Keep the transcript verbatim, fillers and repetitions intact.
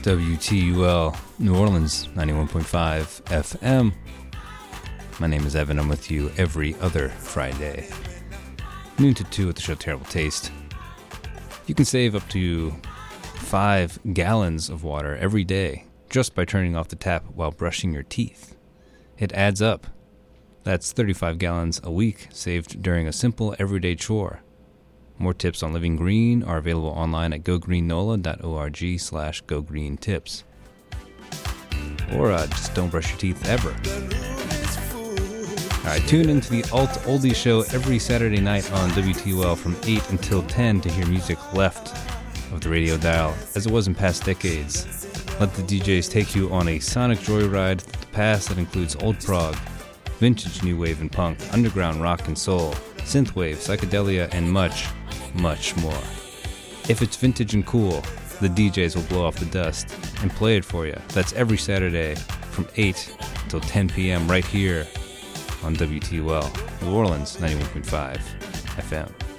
W T U L, New Orleans, ninety-one point five F M. My name is Evan. I'm with you every other Friday, noon to two at the show Terrible Taste. You can save up to five gallons of water every day just by turning off the tap while brushing your teeth. It adds up. That's thirty-five gallons a week saved during a simple everyday chore. More tips on living green are available online at go green nola dot org slash go green tips. Or uh, just don't brush your teeth ever. Alright, tune into the Alt Oldie Show every Saturday night on W T U L from eight until ten to hear music left of the radio dial, as it was in past decades. Let the D Js take you on a sonic joyride through the past that includes old prog, vintage new wave and punk, underground rock and soul, synthwave, psychedelia, and much, much more. If it's vintage and cool, the D Js will blow off the dust and play it for you. That's every Saturday from eight until ten p.m. right here on W T U L, New Orleans, ninety-one point five F M.